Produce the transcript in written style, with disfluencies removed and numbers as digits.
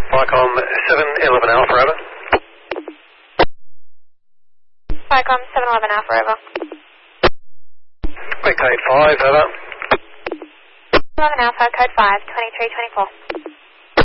Vicom 711 Alpha, over. Vicom 711 Alpha, over. Quick code 5, over. 711 Alpha, code 5, 2324.